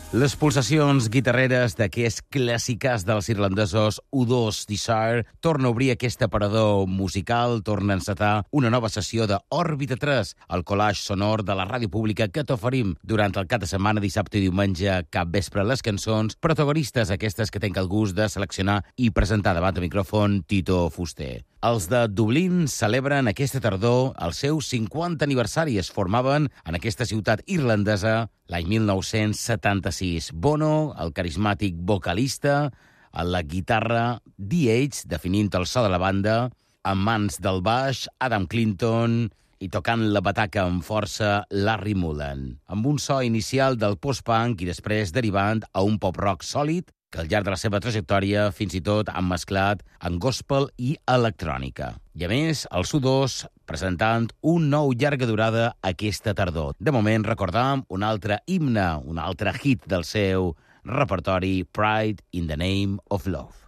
Les pulsacions guitarreres d'aquests clàssiques dels irlandesos U2 Desire torna a obrir aquest aparador musical, torna a encetar una nova sessió d'Òrbita 3, el collage sonor de la ràdio pública que t'oferim durant el cap de setmana, dissabte i diumenge, cap vespre, les cançons protagonistes, aquestes que tenc el gust de seleccionar i presentar davant del micròfon Tito Fuster. Els de Dublín celebren aquesta tardor el seu 50 aniversari. Es formaven en aquesta ciutat irlandesa l'any 1976. Bono, el carismàtic vocalista, a la guitarra DH, definint el so de la banda, en mans del baix, Adam Clinton, i tocant la bataca amb força, Larry Mullen, amb un so inicial del post-punk i després derivant a un pop-rock sòlid que al llarg de la seva trajectòria fins i tot han mesclat en gospel i electrònica. I a més, els U2 presentant un nou llarga durada aquesta tardor. De moment recordam un altre himne, un altre hit del seu repertori, Pride in the Name of Love.